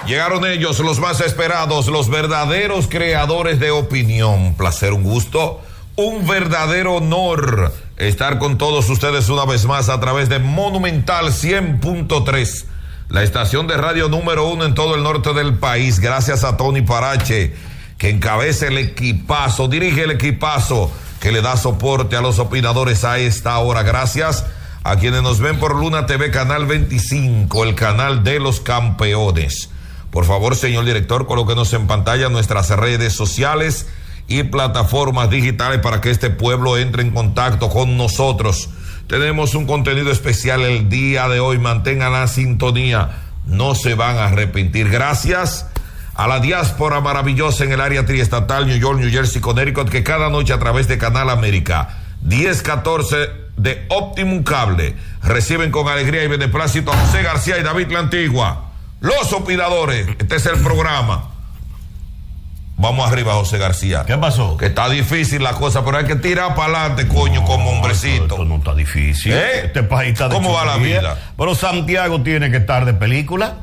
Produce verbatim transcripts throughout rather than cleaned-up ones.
Llegaron ellos, los más esperados, los verdaderos creadores de opinión. Placer, un gusto, un verdadero honor estar con todos ustedes una vez más a través de Monumental cien punto tres, la estación de radio número uno en todo el norte del país. Gracias a Tony Parache, que encabeza el equipazo, dirige el equipazo que le da soporte a los opinadores a esta hora. Gracias a quienes nos ven por Luna T V, canal veinticinco, el canal de los campeones. Por favor, señor director, colóquenos en pantalla nuestras redes sociales y plataformas digitales para que este pueblo entre en contacto con nosotros. Tenemos un contenido especial el día de hoy. Mantengan la sintonía, no se van a arrepentir. Gracias a la diáspora maravillosa en el área triestatal, New York, New Jersey, Connecticut, que cada noche a través de Canal América diez catorce de Optimum Cable reciben con alegría y beneplácito a José García y David La Antigua, los opinadores. Este es el programa. Vamos arriba, José García. ¿Qué pasó? Que está difícil la cosa, pero hay que tirar para adelante, coño, no, como hombrecito. Esto no está difícil. ¿Eh? Este país está de ¿Cómo va la vida? Pero Santiago tiene que estar de película.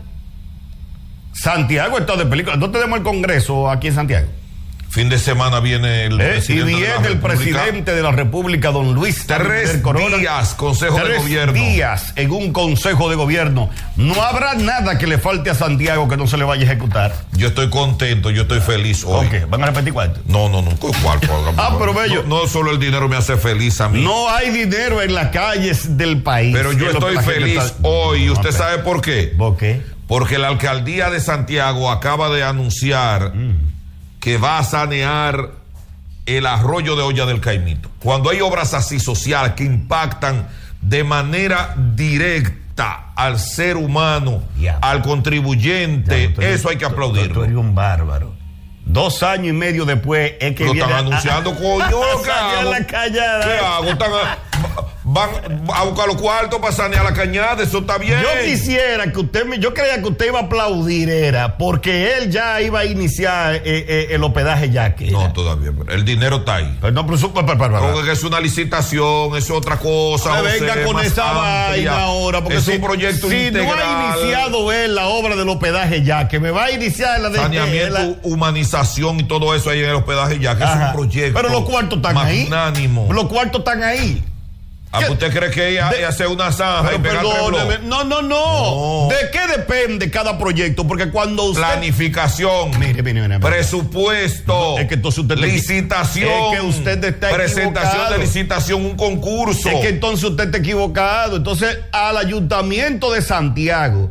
Santiago está de película. ¿No tenemos el Congreso aquí en Santiago? Fin de semana viene el ¿Eh? presidente y viene de la el presidente de la República, don Luis Tres Corona. días, Consejo Tres de Gobierno. días en un Consejo de Gobierno. No habrá nada que le falte a Santiago que no se le vaya a ejecutar. Yo estoy contento, yo estoy feliz hoy. Ok, ¿van a repetir cuánto? No, no, no, cuarto. Ah, pero bello. No, no solo el dinero me hace feliz a mí. No hay dinero en las calles del país. Pero yo estoy feliz está... hoy. ¿Usted no, sabe por qué? ¿Por qué? Porque la alcaldía de Santiago acaba de anunciar mm. que va a sanear el arroyo de Olla del Caimito. Cuando hay obras así sociales que impactan de manera directa al ser humano, ya, al contribuyente, ya, eso hay que aplaudirlo. Tú eres un bárbaro. Dos años y medio después es que lo viene están anunciando, a, coño, ¿qué hago? La callada. ¿Qué hago? Están a, van a buscar los cuartos para sanear la cañada, eso está bien. Yo quisiera que usted, me, yo creía que usted iba a aplaudir, era, porque él ya iba a iniciar eh, eh, el hospedaje ya que. No, todavía, pero el dinero está ahí. Pero no, pero eso, para, para, para. Porque es una licitación, es otra cosa. No me venga con esa vaina ahora, porque es si, un proyecto si integral. no ha iniciado él la obra del hospedaje ya, que me va a iniciar la de saneamiento, la, humanización y todo eso ahí en el hospedaje ya, que ajá, es un proyecto. Pero los cuartos están magnánimo. ahí. Los cuartos están ahí. ¿Usted cree que ella de, hace una zanja pero y pegar no, no, no, no. ¿De qué depende cada proyecto? Porque cuando usted... Planificación, mire, mire, mire, mire. presupuesto, no, es que entonces usted licitación, es que usted está presentación equivocado. de licitación, un concurso. Es que entonces usted está equivocado. Entonces, al Ayuntamiento de Santiago,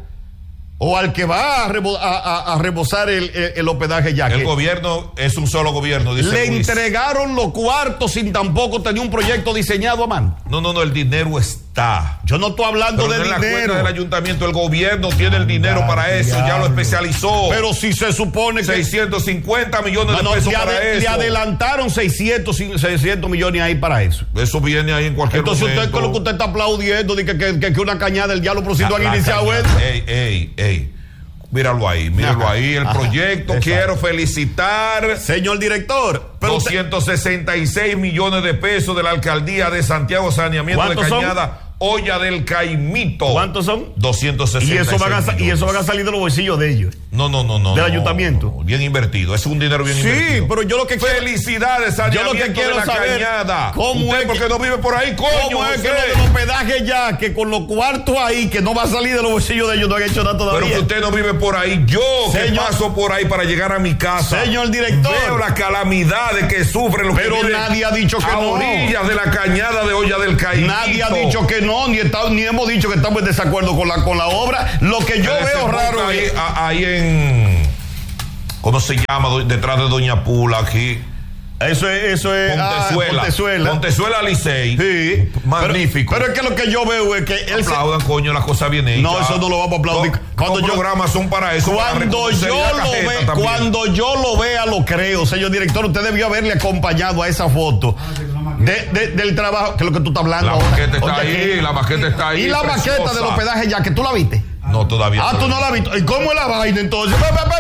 o al que va a, rebo, a, a, a rebosar el, el, el hospedaje ya. El que gobierno es un solo gobierno, dice le Luis. entregaron los cuartos sin tampoco tener un proyecto diseñado a mano. No, no, no, el dinero está. Yo no estoy hablando pero de no dinero. En la cuenta del ayuntamiento, el gobierno tiene el dinero ya, para eso, ya, ya lo especializó. Pero si se supone que seiscientos cincuenta millones no, de pesos no, para de, eso. Le adelantaron seiscientos millones ahí para eso. Eso viene ahí en cualquier Entonces momento. Entonces usted con lo que usted está aplaudiendo de que, que, que, que una cañada del diablo por si no han iniciado eso. Ey, ey, ey. Míralo ahí, míralo ajá, ahí, el ajá, proyecto. Exacto. Quiero felicitar, señor director, pero doscientos sesenta y seis millones de pesos de la alcaldía de Santiago, saneamiento de cañada, son? Olla del Caimito. ¿Cuántos son? doscientos sesenta y seis y eso van a millones. Y eso van a salir de los bolsillos de ellos. No, no, no, no. Del no, ayuntamiento. No, bien invertido, es un dinero bien sí, invertido. Sí, pero yo lo que quiero. Felicidades, saneamiento yo lo que quiero de la saber, cañada. ¿Cómo usted es porque que, no vive por ahí, coño? ¿Cómo es que lo del hospedaje ya, que con los cuartos ahí, que no va a salir de los bolsillos de ellos, no han hecho nada todavía? Pero que usted no vive por ahí. Yo señor, que paso por ahí para llegar a mi casa. Señor director. Veo las calamidades que sufren los pero que viven nadie ha dicho que a no. orillas de la cañada de Olla del Caimito. Nadie ha dicho que no, ni, está, ni hemos dicho que estamos en desacuerdo con la, con la obra. Lo que yo Pero veo raro ahí, es... ahí en... ¿Cómo se llama? Detrás de Doña Pula, aquí. Eso es, eso es Pontezuela. Ah, Pontezuela. Pontezuela Licey. Sí. Magnífico. Pero, pero es que lo que yo veo es que él aplaudan, se... coño, las cosas bien hechas. No, eso no lo vamos a aplaudir. No, cuando los yo, programas son para eso. Cuando para yo lo ve, cuando yo lo vea, lo creo. Señor director, usted debió haberle acompañado a esa foto. De, de, del trabajo, que es lo que tú estás hablando. La ahora. maqueta está Oye, ahí, que, la maqueta está ahí. Y la preciosa. maqueta del hospedaje ya, que tú la viste. No, todavía. Ah, tú no la has visto. ¿Y cómo es la vaina entonces?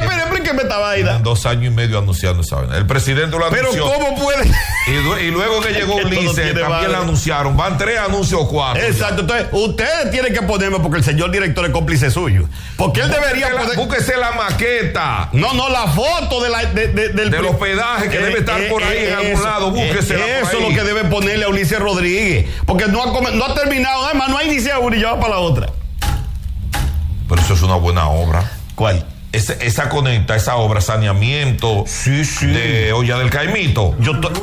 explíqueme esta vaina. Tienen dos años y medio anunciando esa vaina. El presidente lo anunció. Pero ¿cómo puede? Y, y luego que llegó Ulises, también lo anunciaron. Van tres anuncios o cuatro. Exacto. Entonces, ustedes tienen que ponerme porque el señor director es cómplice suyo. Porque él búsquese debería la, poder... Búsquese la maqueta. No, no, la foto de la, de, de, del, del hospedaje que eh, debe estar eh, por ahí eh, en algún eso, lado. Búsquese eh, Eso es lo que debe ponerle a Ulises Rodríguez. Porque no ha, no ha terminado, además no ha iniciado una y ya va para la otra. Pero eso es una buena obra. ¿Cuál? Esa, esa conecta, esa obra, saneamiento sí, sí. de Olla del Caimito. Yo to-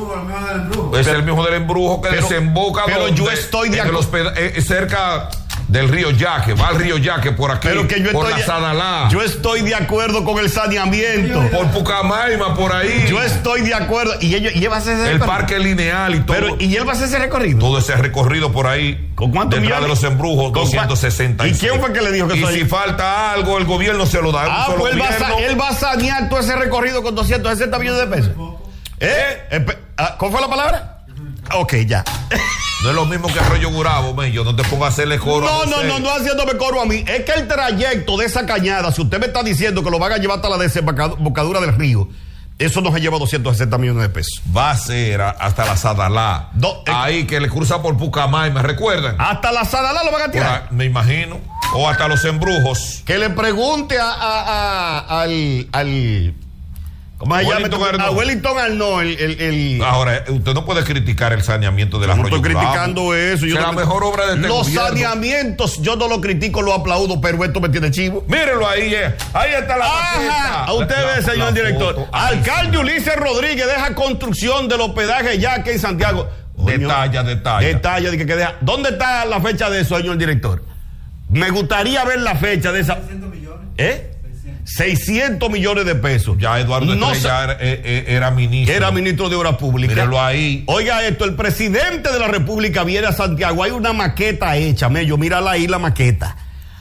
es pero, el mismo del embrujo que pero, desemboca pero donde, yo estoy de acuerdo eh, cerca del río Yaque, va al río Yaque por aquí, pero que yo por estoy, la Sadalá. Yo estoy de acuerdo con el saneamiento. Por Pucamaima, por ahí. Yo estoy de acuerdo. Y, ellos, y él va a hacer ese el recorrido. Parque lineal y todo. Pero, ¿y él va a hacer ese recorrido? Todo ese recorrido por ahí. ¿Con cuánto detrás millones? de los embrujos, doscientos sesenta y seis. ¿Y quién fue que le dijo que Y soy? si falta algo, el gobierno se lo da. Ah, pues él va, a, él va a sanear todo ese recorrido con doscientos sesenta millones de pesos. ¿Eh? ¿Eh? ¿Cómo fue la palabra? Ok, ya. No es lo mismo que Arroyo Gurabo, men. Yo no te pongo a hacerle coro. No, a no, no, no haciéndome coro a mí. Es que el trayecto de esa cañada, si usted me está diciendo que lo van a llevar hasta la desembocadura del río, eso nos lleva doscientos sesenta millones de pesos. Va a ser hasta la Sadalá. Do, eh, ahí que le cruza por Pucamay, ¿me recuerdan? Hasta la Sadalá lo van a tirar. Ahí, me imagino. O hasta los embrujos. Que le pregunte a, a, a, al, al ¿cómo se llama? A Wellington Arnold. El, el, el... Ahora, usted no puede criticar el saneamiento de la Arroyo. No estoy criticando Bravo. eso. Yo es no la mejor obra de este Los gobierno. saneamientos, yo no lo critico, lo aplaudo, pero esto me tiene chivo. Mírenlo ahí, eh. Ahí está la Ajá, a usted ve, señor la director. Foto. Alcalde Ulises Rodríguez deja construcción del hospedaje Yaque en Santiago. Detalla, detalla. Detalla de que, que deja. ¿Dónde está la fecha de eso, señor director? Me gustaría ver la fecha de esa. seiscientos millones. ¿Eh? seiscientos millones de pesos. Ya Eduardo no Estrella era, era, era ministro. Era ministro de Obras Públicas. Míralo ahí. Oiga esto, el presidente de la República viene a Santiago. Hay una maqueta hecha, Mello. Mírala ahí la maqueta.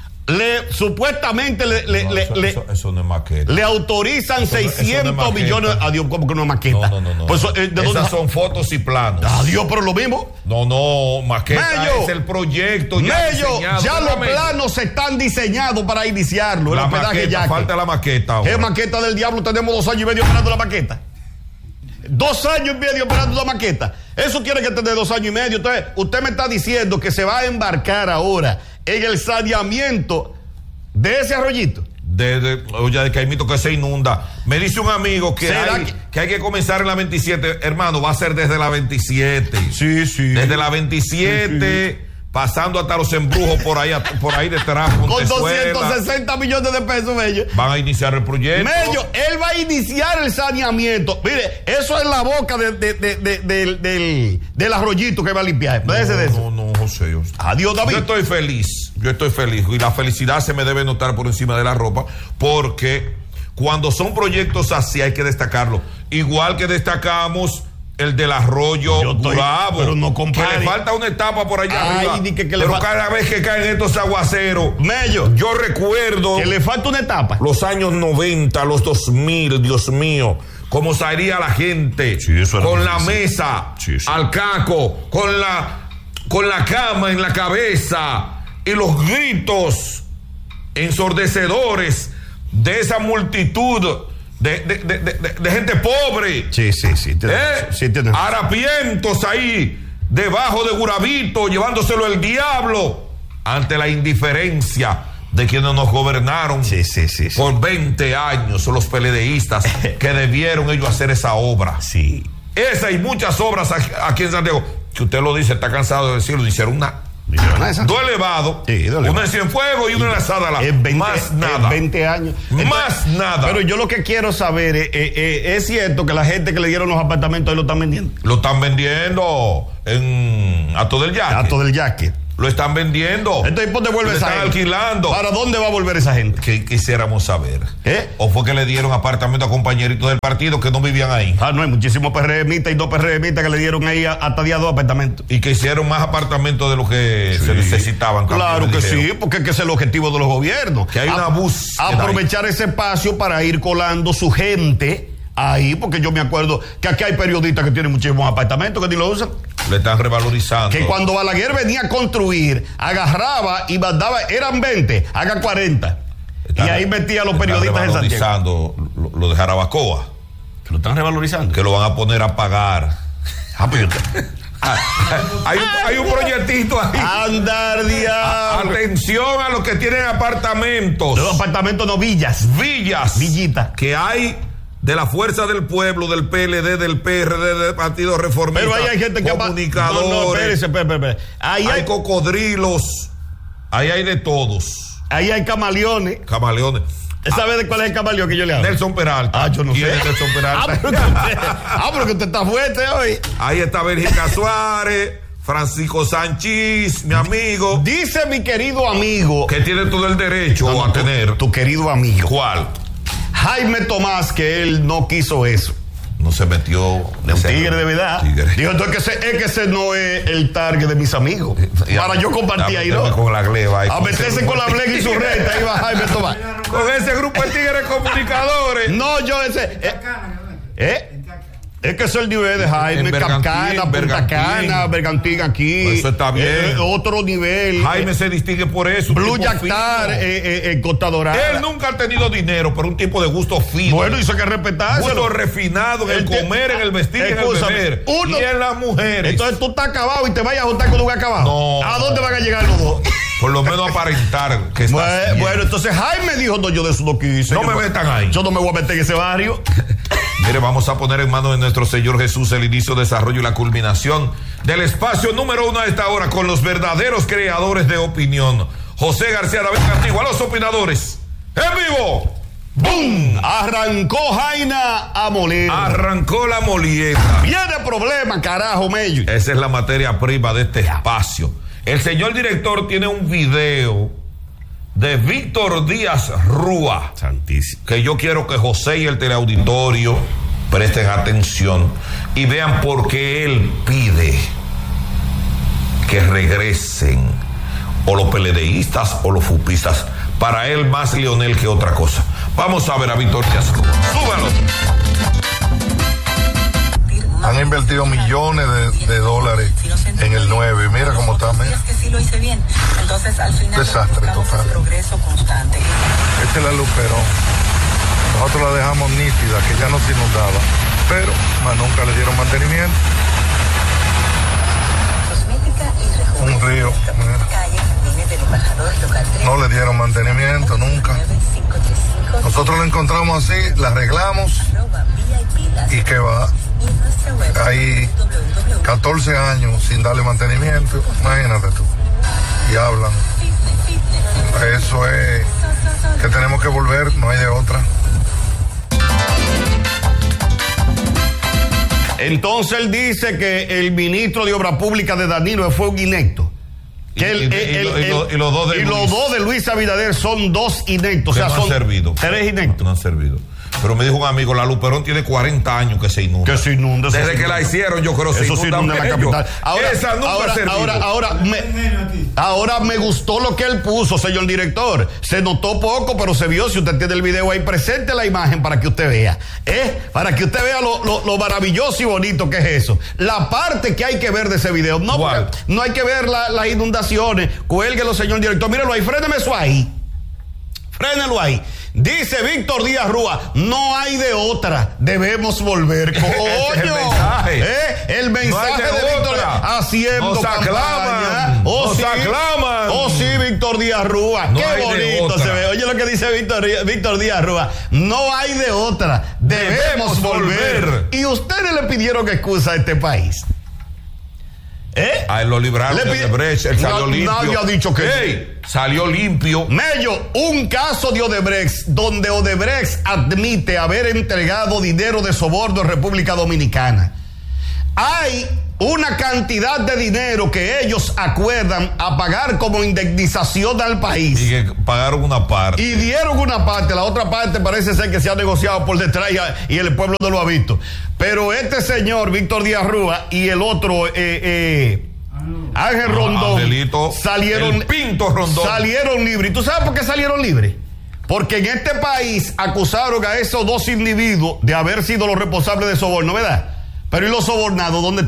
Le, supuestamente le, le, no, le, eso, le, eso, eso no es maqueta. Le autorizan eso seiscientos no, no millones. Adiós, ¿cómo que no es maqueta? No, no, no. Pues, no. ¿de Esas dónde? son fotos y planos. Adiós, pero lo mismo. No, no, maqueta Mello, es el proyecto ya Mello, diseñado. ya los planos están diseñados para iniciarlo. La el hospedaje maqueta, Yaque. falta la maqueta. Ahora. ¿Qué maqueta del diablo? Tenemos dos años y medio esperando la maqueta. Dos años y medio esperando la maqueta. Eso quiere que tenga dos años y medio. Entonces, usted me está diciendo que se va a embarcar ahora en el saneamiento de ese arroyito. De, de, oye, de Caimito que se inunda. Me dice un amigo que hay que... que hay que comenzar en la veintisiete. Hermano, va a ser desde la veintisiete. Sí, sí. Desde la veintisiete, sí, sí. Pasando hasta los embrujos por ahí, por ahí detrás. Con doscientos sesenta millones de pesos, Mello. Van a iniciar el proyecto. Mello, él va a iniciar el saneamiento. Mire, eso es la boca de, de, de, de, de, del, del arroyito que va a limpiar. No, de eso. no, no, José. Yo... Adiós, David. Yo estoy feliz. Yo estoy feliz. Y la felicidad se me debe notar por encima de la ropa. Porque cuando son proyectos así hay que destacarlo. Igual que destacamos el del arroyo estoy, Gurabo, pero no compare. que le falta una etapa por allá Ay, arriba, que, que pero fa... cada vez que caen estos aguaceros, Mello, yo recuerdo que le falta una etapa, los años noventa, los dos mil, Dios mío, cómo salía la gente, sí, eso era con difícil. La mesa, sí, sí. al caco, con la con la cama en la cabeza y los gritos ensordecedores de esa multitud De, de, de, de, de gente pobre. Sí, sí, sí. Tiene, ¿Eh? sí tiene. Harapientos ahí, debajo de Gurabito, llevándoselo el diablo, ante la indiferencia de quienes nos gobernaron sí, sí, sí, sí. por veinte años, son los peledeístas que debieron ellos hacer esa obra. Sí. Esa y muchas obras aquí en Santiago, que usted lo dice, está cansado de decirlo, hicieron una. Dos elevados, sí, uno en Cienfuegos y uno en la Sadalá. Más nada. veinte años. Más Entonces, nada. Pero yo lo que quiero saber es, es, es, es cierto que la gente que le dieron los apartamentos ahí lo están vendiendo. Lo están vendiendo en Ato del Yaque. Ato del Yaque. Lo están vendiendo. Entonces, ¿dónde vuelve esa gente? gente? Están alquilando. ¿Para dónde va a volver esa gente? Que quisiéramos saber. ¿Eh? ¿O fue que le dieron apartamento a compañeritos del partido que no vivían ahí? Ah, no, hay muchísimos PRMistas y dos PRMistas que le dieron ahí hasta día dos apartamentos. Y que hicieron más apartamentos de los que sí. se necesitaban. Claro que dijeron. Sí, porque es que es el objetivo de los gobiernos. Que hay una búsqueda. Aprovechar ese espacio para ir colando su gente ahí, porque yo me acuerdo que aquí hay periodistas que tienen muchísimos apartamentos que ni lo usan. Le están revalorizando. Que cuando Balaguer venía a construir, agarraba y mandaba, eran veinte, haga cuarenta. Están, y ahí metía a los periodistas en Santiago. Lo, lo de Jarabacoa. Que lo están revalorizando. Que lo van a poner a pagar. Ah, pues yo te... hay, un, hay un proyectito ahí. Andar diablo. Atención a los que tienen apartamentos. Los apartamentos no, villas. Villas. Villita. Que hay de la Fuerza del Pueblo, del P L D, del P R D, del Partido Reformista. Pero ahí hay gente que... Comunicadores. No, no, espérese, espérese, espérese. Ahí hay, hay cocodrilos. Ahí hay de todos. Ahí hay camaleones. Camaleones. ¿Sabe de cuál es el camaleón que yo le hablo? Nelson Peralta. Ah, yo no ¿Quién sé. es Nelson Peralta? Ah, pero que usted, ah, pero que usted está fuerte hoy. Ahí está Bélgica Suárez, Francisco Sánchez, mi amigo. Dice mi querido amigo. Que tiene todo el derecho no, no, a tu, tener. Tu querido amigo. ¿Cuál? Jaime Tomás, que él no quiso eso. No se metió. De un tigre de verdad. Tigre. Dijo, entonces que ese, es que ese no es el target de mis amigos. Ya, para yo compartir ahí, ¿no? Con la gleba. A meterse con la blega y su reta. Ahí va Jaime Tomás. Con ese grupo de tigres comunicadores. No, yo ese. Eh, ¿Eh? Es que es el nivel de Jaime, Capcana, Punta Cana, Bergantín aquí. Eso está bien. Eh, otro nivel. Jaime eh, se distingue por eso. Blue Yactar, eh, eh, en Costa Dorada. Él nunca ha tenido dinero, pero un tipo de gusto fino. Bueno, hizo que respetárselo. Gusto refinado en el, el comer, en el vestir, en el beber. Uno, y en las mujeres. Entonces tú estás acabado y te vayas a juntar con un acabado. No. ¿A dónde van a llegar los dos? Por lo menos aparentar que está bueno, bueno, entonces Jaime dijo, no, yo de eso no quise. No me yo, metan ahí. Yo no me voy a meter en ese barrio. Mire, vamos a poner en manos de nuestro Señor Jesús el inicio, desarrollo y la culminación del espacio número uno a esta hora con los verdaderos creadores de opinión. José García David Castillo, a los opinadores. ¡En vivo! ¡Bum! Arrancó Jaina a moler. Arrancó la molienda. Viene problema, carajo, Mello. Esa es la materia prima de este espacio. El señor director tiene un video de Víctor Díaz Rúa. Santísimo. Que yo quiero que José y el teleauditorio presten atención y vean por qué él pide que regresen o los peledeístas o los fupistas. Para él más Leonel que otra cosa. Vamos a ver a Víctor Díaz Rúa. Súbalo. Han invertido millones de, de dólares en el nueve. Y mira cómo está. Mira. Desastre total. Esta es la luz Perón. Nosotros la dejamos nítida, que ya no se inundaba. Pero más nunca le dieron mantenimiento. Un río. Mira. No le dieron mantenimiento nunca. Nosotros la encontramos así, la arreglamos. ¿Y qué va? Hay catorce años sin darle mantenimiento, imagínate tú. Y hablan. Eso es que tenemos que volver, no hay de otra. Entonces él dice que el ministro de Obra Pública de Danilo fue un inecto. Que el, y, y, el, y, el, y, lo, y los dos de y Luis, los dos de Luis Abinader son dos inectos. O sea, no son han servido. Tres inectos. No han servido. Pero me dijo un amigo, la Luperón tiene cuarenta años que se inunda. Que se inunda. Desde se que inunda. la hicieron, yo creo que eso se inunda en la capital. Ahora, Esa nunca ahora, ha servido. ahora, ahora, me, ahora me gustó lo que él puso, señor director. Se notó poco, pero se vio. Si usted tiene el video ahí, presente la imagen para que usted vea. ¿Eh? Para que usted vea lo, lo, lo maravilloso y bonito que es eso. La parte que hay que ver de ese video. No, no hay que ver las la inundaciones. Cuélguelo, señor director. Míralo ahí, fréneme eso ahí. Frénelo ahí. Dice Víctor Díaz Rúa, no hay de otra, debemos volver. ¡Coño! el mensaje. ¿Eh? El mensaje no de, de Víctor Díaz haciendo nos aclaman. Oh, nos sí. aclaman. Oh, sí, Víctor Díaz Rúa. No Qué bonito se ve. Oye lo que dice Víctor, Víctor Díaz Rúa. No hay de otra, debemos, debemos volver. volver. Y ustedes le pidieron excusa a este país. ¿Eh? A él lo libraron de Odebrecht, él salió no, limpio. Nadie ha dicho que hey, salió limpio. Mello, un caso de Odebrecht, donde Odebrecht admite haber entregado dinero de soborno en República Dominicana. Hay una cantidad de dinero que ellos acuerdan a pagar como indemnización al país. Y que pagaron una parte. Y dieron una parte, la otra parte parece ser que se ha negociado por detrás y el pueblo no lo ha visto. Pero este señor, Víctor Díaz Rúa, y el otro, eh, eh, Ángel Rondón, Angelito, salieron, el Pinto Rondón. salieron libres. ¿Y tú sabes por qué salieron libres? Porque en este país acusaron a esos dos individuos de haber sido los responsables de soborno, ¿verdad? Pero ¿y los sobornados dónde estaban?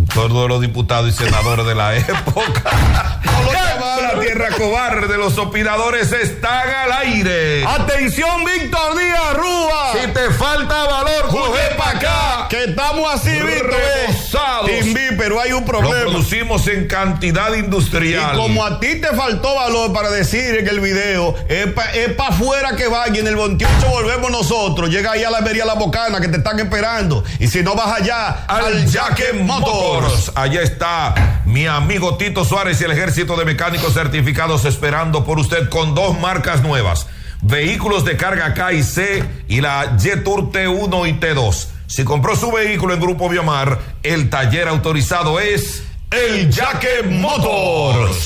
todos los diputados y senadores de la época. La tierra cobarde, los opinadores están al aire. Atención, Víctor Díaz Rúa. Si te falta valor, coge para acá. Que estamos así, Víctor. Timbi, pero hay un problema. Lo producimos en cantidad industrial. Y como a ti te faltó valor para decir en el video, es para pa afuera que vaya. En el veintiocho volvemos nosotros. Llega ahí a la Almería La Bocana que te están esperando. Y si no vas allá, al, al Jaque Motors. Motors. Allá está mi amigo Tito Suárez y el ejército de mecánicos certificados esperando por usted con dos marcas nuevas. Vehículos de carga K y C y la Jetour T uno y T dos. Si compró su vehículo en Grupo Biomar, el taller autorizado es el Jaque Motors.